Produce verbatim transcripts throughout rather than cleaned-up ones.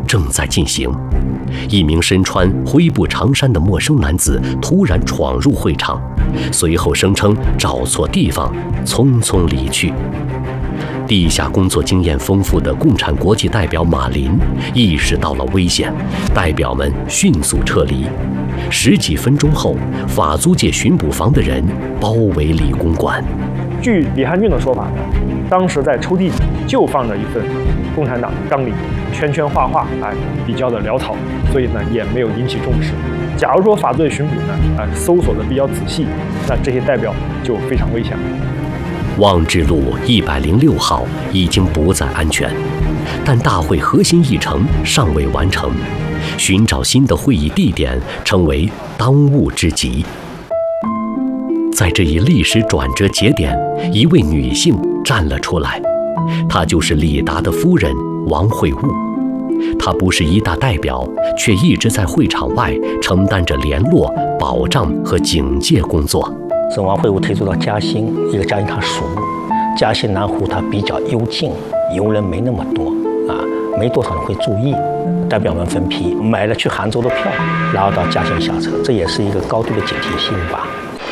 正在进行。一名身穿灰布长衫的陌生男子突然闯入会场，随后声称找错地方，匆匆离去。地下工作经验丰富的共产国际代表马林意识到了危险，代表们迅速撤离。十几分钟后，法租界巡捕房的人包围理工馆。 据李汉俊的说法呢，当时在抽屉里就放着一份共产党纲领，圈圈画画，哎，比较的潦草，所以呢也没有引起重视。假如说法租界巡捕呢，哎，搜索的比较仔细，那这些代表就非常危险了。 望志路一百零六号已经不再安全，但大会核心议程尚未完成，寻找新的会议地点成为当务之急。在这一历史转折节点，一位女性站了出来，她就是李达的夫人王会悟。她不是一大代表，却一直在会场外承担着联络、保障和警戒工作。 是王会悟退驻到嘉兴，一个嘉兴它属嘉兴南湖，它比较幽静，游人没那么多啊，没多少人会注意。代表们分批买了去杭州的票，然后到嘉兴下车，这也是一个高度的警惕性吧。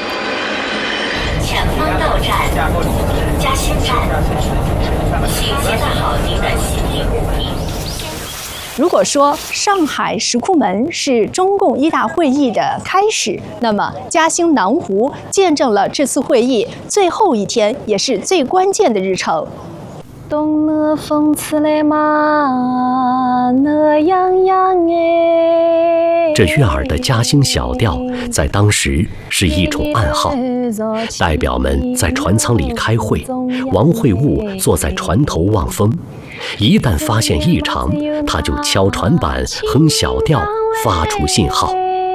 前方到站嘉兴站，请携带好您的行李物品。 如果说上海石库门是中共一大会议的开始，那么嘉兴南湖见证了这次会议最后一天，也是最关键的日程。东了风刺来嘛，那样样哎。 这悦耳的嘉兴小调，在当时是一种暗号。代表们在船舱里开会，王会悟坐在船头望风。一旦发现异常，他就敲船板、哼小调，发出信号。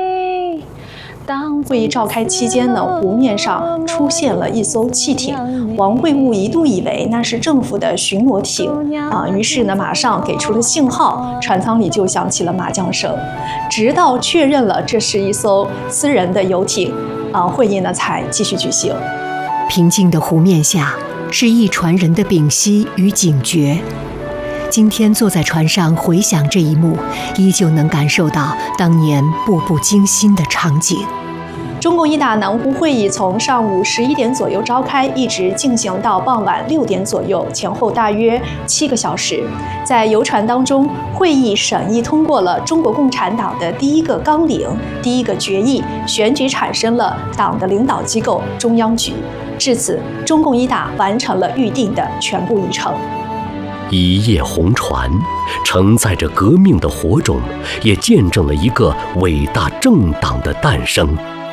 会议召开期间呢，湖面上出现了一艘汽艇，王会悟一度以为那是政府的巡逻艇啊，于是呢，马上给出了信号，船舱里就响起了麻将声。直到确认了这是一艘私人的游艇，啊，会议呢才继续举行。 平静的湖面下，是一船人的屏息与警觉。今天坐在船上回想这一幕，依旧能感受到当年步步惊心的场景。 中共一大南湖会议从上午十一点左右召开，一直进行到傍晚六点左右，前后大约七个小时。在游船当中，会议审议通过了中国共产党的第一个纲领、第一个决议，选举产生了党的领导机构中央局。至此，中共一大完成了预定的全部议程。 一叶红船，承载着革命的火种，也见证了一个伟大政党的诞生。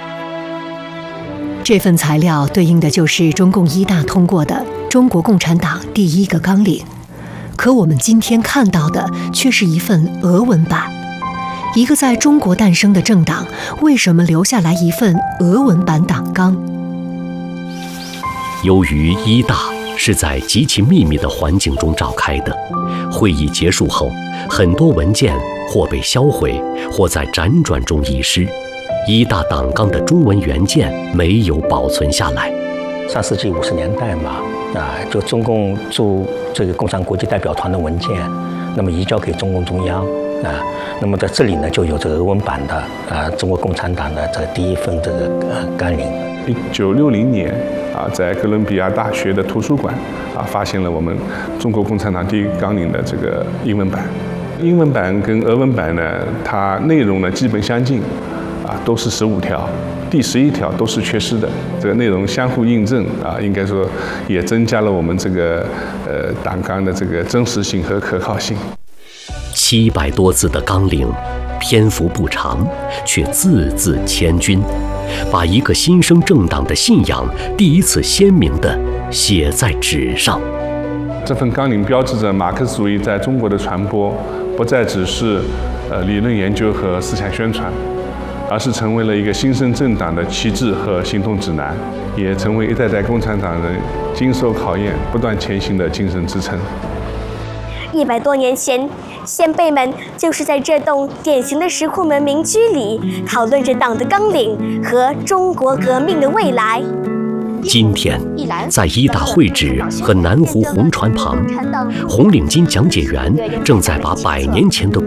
这份材料对应的就是中共一大通过的中国共产党第一个纲领，可我们今天看到的却是一份俄文版。一个在中国诞生的政党，为什么留下来一份俄文版党纲？ 由于一大是在极其秘密的环境中召开的，会议结束后，很多文件或被销毁，或在辗转中遗失。一大党纲的中文原件没有保存下来。 上世纪五十年代嘛，啊，就中共驻这个共产国际代表团的文件，那么移交给中共中央啊，那么在这里呢，就有这个俄文版的啊中国共产党的这个第一份这个呃纲领。 一九六零年啊，在哥伦比亚大学的图书馆啊，发现了我们中国共产党第一个纲领的这个英文版。英文版跟俄文版呢，它内容呢基本相近。啊，都是十五条，第十一条都是缺失的，这个内容相互印证啊，应该说也增加了我们这个呃党纲的这个真实性和可靠性。 七百多字的纲领，篇幅不长，却字字千钧，把一个新生政党的信仰第一次鲜明地写在纸上。 这份纲领标志着马克思主义在中国的传播，不再只是呃理论研究和思想宣传。而是成为了一个新生政党的旗帜和行动指南，也成为一代代共产党人经受考验、不断前行的精神支撑。 一百多年前，先辈们就是在这栋典型的石库门民居里，讨论着党的纲领和中国革命的未来。 今天，在一大会址和南湖红船旁，红领巾讲解员正在把百年前的